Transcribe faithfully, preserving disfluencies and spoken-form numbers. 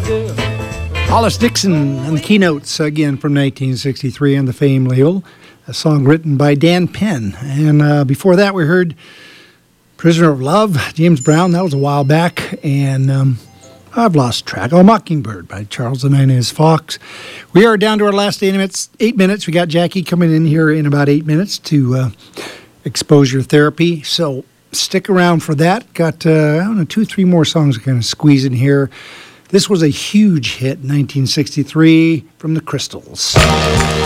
Hollis Dixon and the Keynotes, again from nineteen sixty-three on the Fame label, a song written by Dan Penn. And uh, before that, we heard Prisoner of Love, James Brown. That was a while back. And um, I've lost track. Oh, Mockingbird by Charles Hernandez Fox. We are down to our last eight minutes. Eight minutes. We got Jackie coming in here in about eight minutes to uh, exposure therapy. So stick around for that. Got, uh, I don't know, two, three more songs to kind of squeeze in here. This was a huge hit in nineteen sixty-three from the Crystals.